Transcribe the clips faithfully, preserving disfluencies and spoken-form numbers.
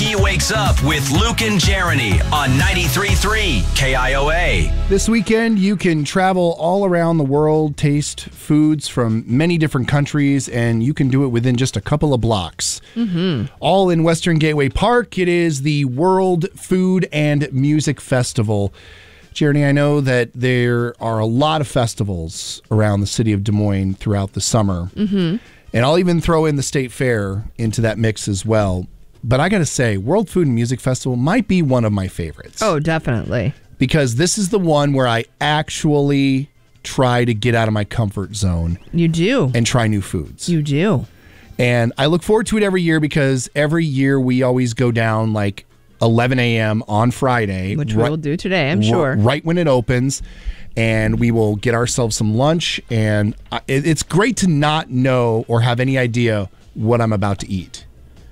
He wakes up with Luke and Jeremy on ninety-three point three K I O A. This weekend, you can travel all around the world, taste foods from many different countries, and you can do it within just a couple of blocks. Mm-hmm. All in Western Gateway Park. It is the World Food and Music Festival. Jeremy, I know that there are a lot of festivals around the city of Des Moines throughout the summer. Mm-hmm. And I'll even throw in the State Fair into that mix as well. But I got to say, World Food and Music Festival might be one of my favorites. Oh, definitely. Because this is the one where I actually try to get out of my comfort zone. You do. And try new foods. You do. And I look forward to it every year because every year we always go down like eleven a.m. on Friday. Which right, we'll do today, I'm sure. Right when it opens. And we will get ourselves some lunch. And it's great to not know or have any idea what I'm about to eat.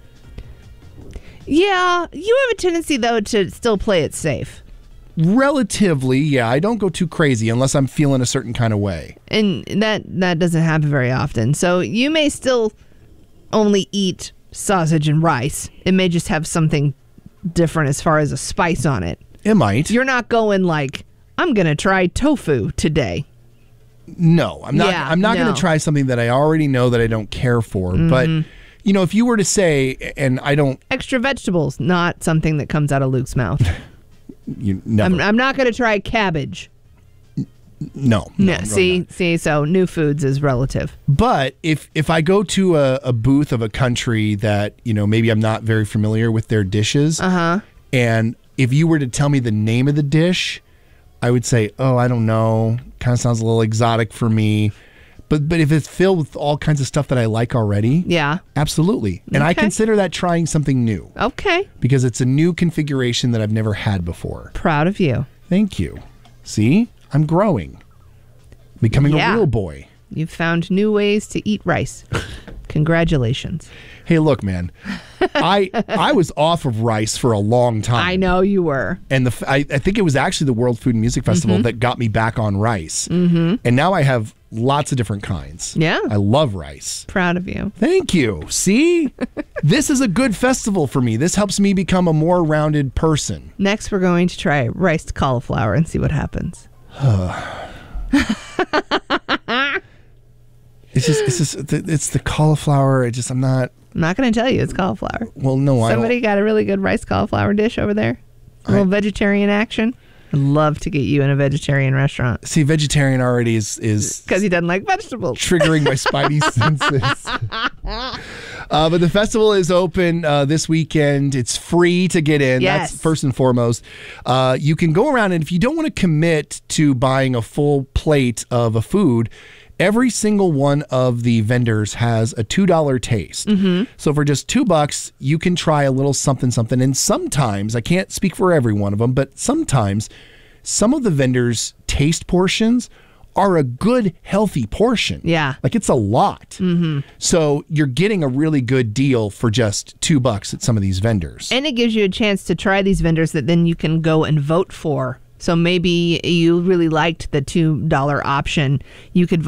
Yeah, you have a tendency, though, to still play it safe. Relatively, yeah. I don't go too crazy unless I'm feeling a certain kind of way. And that, that doesn't happen very often. So you may still only eat sausage and rice. It may just have something different as far as a spice on it. It might. You're not going like, I'm going to try tofu today. No, I'm not. Yeah, I'm not no. going to try something that I already know that I don't care for. Mm-hmm. But, you know, if you were to say, and I don't... Extra vegetables, not something that comes out of Luke's mouth. you never. I'm, I'm not going to try cabbage. No. no, No, really see, not. see, so new foods is relative. But if if I go to a, a booth of a country that, you know, maybe I'm not very familiar with their dishes, Uh-huh. and if you were to tell me the name of the dish, I would say, oh, I don't know. Kind of sounds a little exotic for me. But but if it's filled with all kinds of stuff that I like already, Yeah. absolutely. And I Okay. consider that trying something new Okay. because it's a new configuration that I've never had before. Proud of you. Thank you. See, I'm growing, becoming Yeah. a real boy. You've found new ways to eat rice. Congratulations. Hey, look, man, I I was off of rice for a long time. I know you were. And the f- I, I think it was actually the World Food and Music Festival Mm-hmm. that got me back on rice. Mm-hmm. And now I have lots of different kinds. Yeah. I love rice. Proud of you. Thank you. See? This is a good festival for me. This helps me become a more rounded person. Next, we're going to try riced cauliflower and see what happens. It's just, it's just, it's the cauliflower. It just, I'm not, I'm not going to tell you it's cauliflower. well, no, I Somebody don't. got a really good rice cauliflower dish over there? A little vegetarian action? I'd love to get you in a vegetarian restaurant. See, vegetarian already is, is Because he doesn't like vegetables. triggering my spidey senses. Uh, but the festival is open uh, this weekend. It's free to get in. Yes. That's first and foremost. Uh, you can go around, and if you don't want to commit to buying a full plate of a food, every single one of the vendors has a two dollar taste. Mm-hmm. So for just two bucks, you can try a little something, something. And sometimes, I can't speak for every one of them, but sometimes some of the vendors' taste portions are a good, healthy portion. Yeah. Like it's a lot. Mm-hmm. So you're getting a really good deal for just two bucks at some of these vendors. And it gives you a chance to try these vendors that then you can go and vote for. So maybe you really liked the two dollar option. You could vote